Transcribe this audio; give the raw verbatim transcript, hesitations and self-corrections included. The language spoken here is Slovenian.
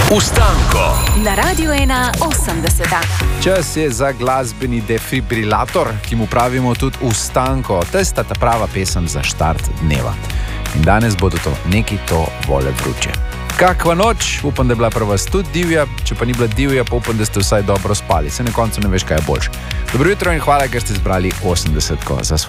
Ustanko na Radiu ena osemdeset. Čas je za glasbeni defibrilator, ki mu pravimo tudi Ustanko. To je ta prava pesem za štart dneva. In danes bodo to neki to vole vruče. Kakva noč, upam, da je bila prva tudi divja, če pa ni bila divja, pa upam, da ste vsaj dobro spali. Se na koncu ne veš, kaj je boljše. Dobro jutro in hvala, ker ste zbrali osemdesetko za svoj